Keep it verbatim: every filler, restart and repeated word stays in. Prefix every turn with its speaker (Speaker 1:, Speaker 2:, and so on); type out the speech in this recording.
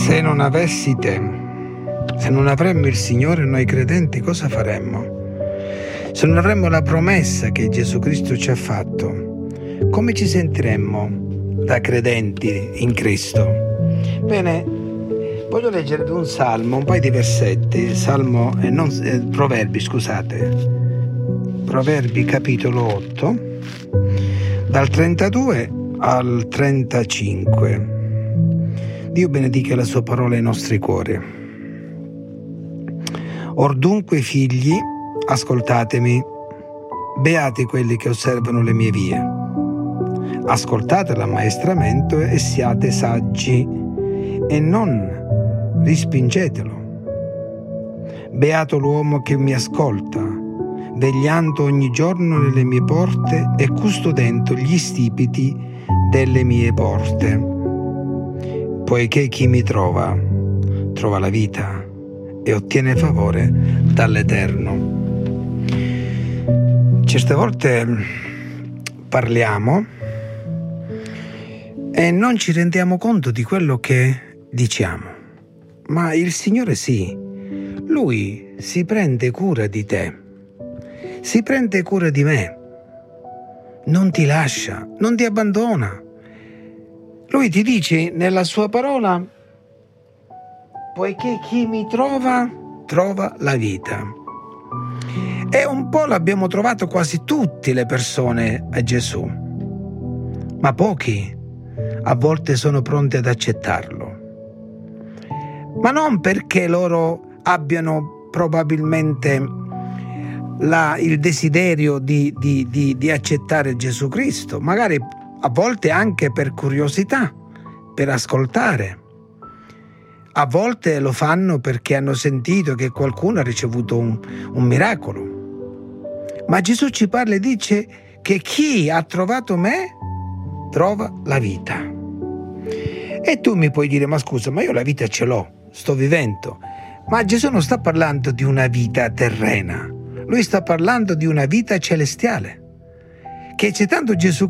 Speaker 1: Se non avessi te, se non avremmo il Signore, noi credenti cosa faremmo? Se non avremmo la promessa che Gesù Cristo ci ha fatto, come ci sentiremmo da credenti in Cristo? Bene, voglio leggervi un salmo, un paio di versetti, salmo, eh, non, eh, proverbi, scusate, proverbi capitolo otto, dal trentadue al trentacinque. Dio benedica la sua parola ai nostri cuori. Or dunque, figli, ascoltatemi, beati quelli che osservano le mie vie. Ascoltate l'ammaestramento e siate saggi, e non rispingetelo. Beato l'uomo che mi ascolta, vegliando ogni giorno nelle mie porte e custodendo gli stipiti delle mie porte. Poiché chi mi trova, trova la vita e ottiene favore dall'Eterno. Certe volte parliamo e non ci rendiamo conto di quello che diciamo, ma il Signore sì, Lui si prende cura di te, si prende cura di me, non ti lascia, non ti abbandona. Lui ti dice nella sua parola: poiché chi mi trova, trova la vita. E un po' l'abbiamo trovato quasi tutte le persone a Gesù, ma pochi a volte sono pronti ad accettarlo. Ma non perché loro abbiano probabilmente la, il desiderio di, di, di, di accettare Gesù Cristo, magari a volte anche per curiosità, per ascoltare. A volte lo fanno perché hanno sentito che qualcuno ha ricevuto un, un miracolo. Ma Gesù ci parla e dice che chi ha trovato me trova la vita. E tu mi puoi dire: ma scusa, ma io la vita ce l'ho, sto vivendo. Ma Gesù non sta parlando di una vita terrena, lui sta parlando di una vita celestiale. Che accettando Gesù